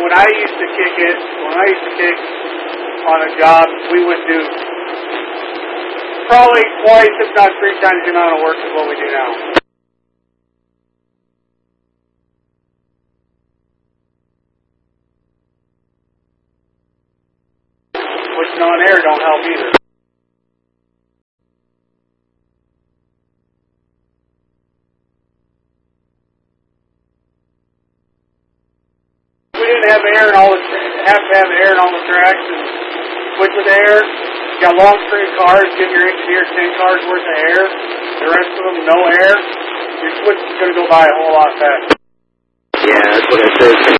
when I used to kick on a job, we would do probably twice, if not 3 times the amount of work as what we do now. Pushing on air don't help either. We didn't have air in all the have to have air in all the tracks and switch with air. You got long string cars, give your engineer 10 cars worth of air. The rest of them no air. Your switch is going to go by a whole lot faster. Yeah, that's what I said.